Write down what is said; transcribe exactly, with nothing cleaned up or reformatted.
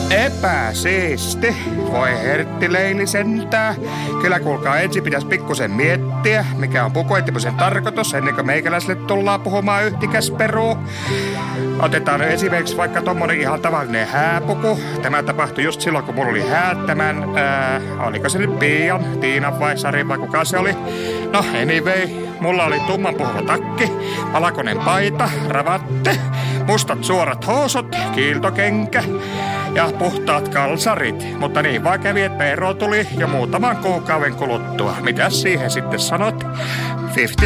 Epäsiisti. Voi herttileili sentää. Kyllä kuulkaa, ensin pitäisi pikkusen miettiä, mikä on pukuettimosen tarkoitus, ennen kuin meikäläiselle tullaan puhumaan yhtikäs peruu. Otetaan nyt esimerkiksi vaikka tommonen ihan tavallinen hääpuku. Tämä tapahtui just silloin, kun mulla oli häät tämän, ää, oliko se nyt Pian, Tiinan vai Sarin vai kuka se oli? No anyway, mulla oli tumman puhuva takki, valkoinen paita, ravatte, mustat suorat housut, kiiltokenkä ja puhtaat kalsarit. Mutta niin vaan kävi, että ero tuli jo muutaman kuukauden kuluttua. Mitäs siihen sitten sanot? viisikymmentä